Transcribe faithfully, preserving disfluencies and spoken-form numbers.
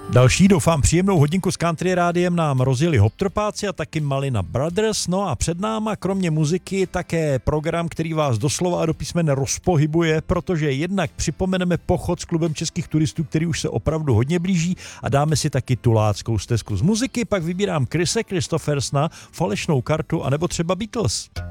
Další, doufám, příjemnou hodinku s Country Rádiem nám rozjeli Hoptropáci a taky Malina Brothers. No a před náma kromě muziky také program, který vás doslova a do písmene rozpohybuje, protože jednak připomeneme pochod s klubem českých turistů, který už se opravdu hodně blíží, a dáme si taky tuláckou stezku z muziky, pak vybírám Krise Kristoffersona, Falešnou kartu anebo třeba Beatles.